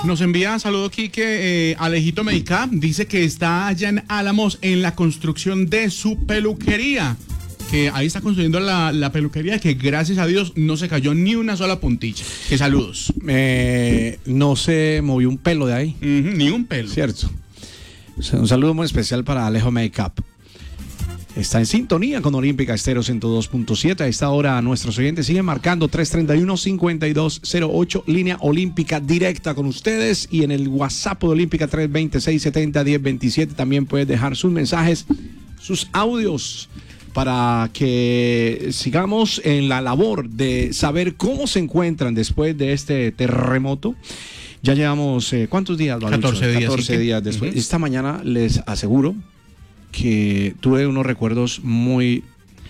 Nos envía saludo Quique, Alejito Medicap, dice que está allá en Álamos en la construcción de su peluquería, que ahí está construyendo la peluquería, que gracias a Dios no se cayó ni una sola puntilla. Que saludos. No se movió un pelo de ahí. Ni un pelo. Cierto. O sea, un saludo muy especial para Alejo Medicap. Está en sintonía con Olímpica Estéreo 102.7. A esta hora nuestros oyentes siguen marcando 331-5208, línea olímpica directa con ustedes, y en el WhatsApp de Olímpica 326-70-1027 también puedes dejar sus mensajes, sus audios, para que sigamos en la labor de saber cómo se encuentran después de este terremoto. Ya llevamos, ¿cuántos días? 14 días. 14 días después. Esta mañana les aseguro que tuve unos recuerdos muy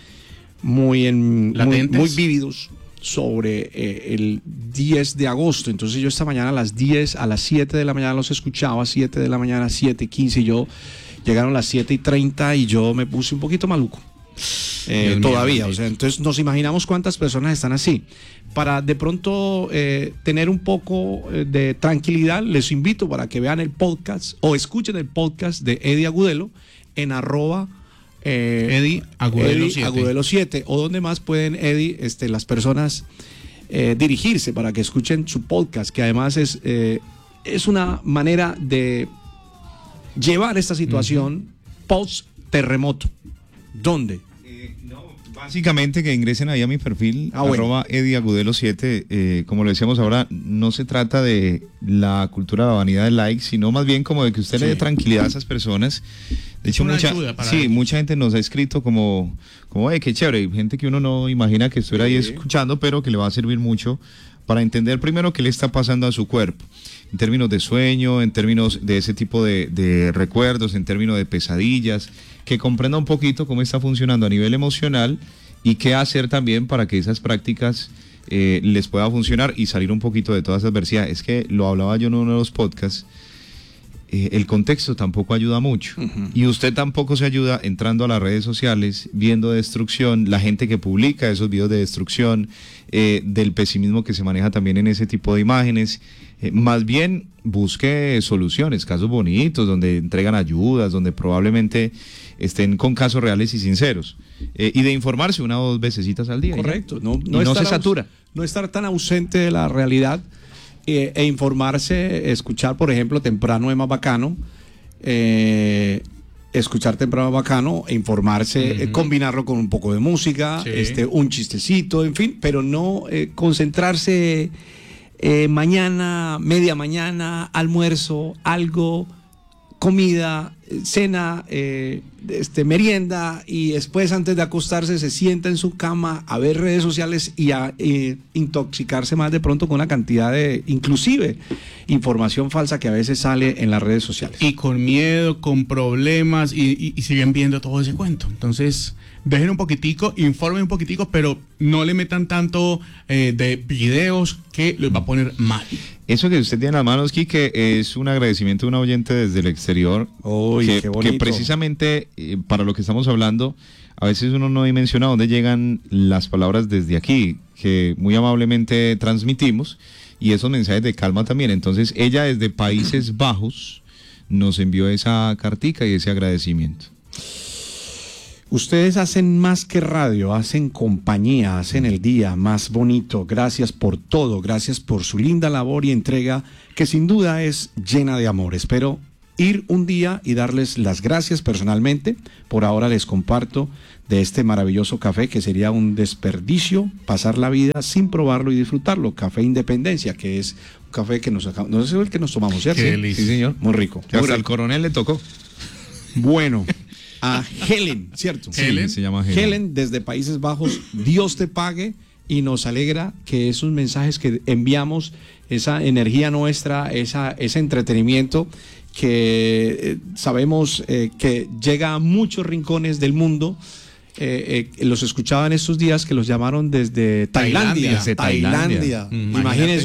vívidos sobre el 10 de agosto. Entonces yo esta mañana a las 7 de la mañana los escuchaba, 7 de la mañana, 7:15, y yo llegaron las 7:30 y yo me puse un poquito maluco. Todavía, o sea, entonces nos imaginamos cuántas personas están así. Para de pronto tener un poco de tranquilidad, les invito para que vean el podcast o escuchen el podcast de Eddie Agudelo en Eddie Agudelo 7, o donde más pueden, Eddie, las personas dirigirse para que escuchen su podcast, que además es una manera de llevar esta situación post terremoto. ¿Dónde? Básicamente que ingresen ahí a mi perfil, @ Eddie Agudelo 7, como lo decíamos ahora, no se trata de la cultura de la vanidad del like, sino más bien como de que usted le dé tranquilidad a esas personas. De hecho, mucha gente nos ha escrito como qué chévere, gente que uno no imagina que estuviera ahí escuchando, pero que le va a servir mucho para entender primero qué le está pasando a su cuerpo, en términos de sueño, en términos de ese tipo de recuerdos, en términos de pesadillas, que comprenda un poquito cómo está funcionando a nivel emocional y qué hacer también para que esas prácticas les pueda funcionar y salir un poquito de todas esas adversidades. Es que lo hablaba yo en uno de los podcasts, el contexto tampoco ayuda mucho, y usted tampoco se ayuda entrando a las redes sociales, viendo destrucción, la gente que publica esos videos de destrucción, del pesimismo que se maneja también en ese tipo de imágenes. Más bien busque soluciones, casos bonitos, donde entregan ayudas, donde probablemente estén con casos reales y sinceros, y de informarse 1 o 2 vecesitas al día. Correcto, no se satura. No estar tan ausente de la realidad, e informarse, escuchar, por ejemplo, Temprano es más bacano, escuchar Temprano es bacano, informarse, combinarlo con un poco de música, un chistecito, en fin, pero no concentrarse mañana, media mañana, almuerzo, algo, comida, cena, merienda, y después, antes de acostarse, se sienta en su cama a ver redes sociales y a intoxicarse más de pronto con una cantidad de, inclusive, información falsa que a veces sale en las redes sociales. Y con miedo, con problemas, y siguen viendo todo ese cuento. Entonces, dejen un poquitico, informen un poquitico, pero no le metan tanto de videos que les va a poner mal. Eso que usted tiene en las manos, Quique, es un agradecimiento de una oyente desde el exterior. Qué bonito. Que precisamente para lo que estamos hablando, a veces uno no dimensiona dónde llegan las palabras desde aquí, que muy amablemente transmitimos, y esos mensajes de calma también. Entonces, ella desde Países Bajos nos envió esa cartica y ese agradecimiento. Ustedes hacen más que radio, hacen compañía, hacen el día más bonito. Gracias por todo, gracias por su linda labor y entrega, que sin duda es llena de amor. Espero ir un día y darles las gracias personalmente. Por ahora les comparto de este maravilloso café, que sería un desperdicio pasar la vida sin probarlo y disfrutarlo. Café Independencia, que es un café que no sé si es el que nos tomamos, ¿cierto? Sí, señor. Muy rico. Hasta al coronel le tocó. Bueno, a Helen, ¿cierto? Helen, se llama Helen. Helen, desde Países Bajos, Dios te pague, y nos alegra que esos mensajes que enviamos, esa energía nuestra, ese entretenimiento que sabemos que llega a muchos rincones del mundo. Los escuchaba en estos días, que los llamaron desde Tailandia. Desde Tailandia. Imagínense.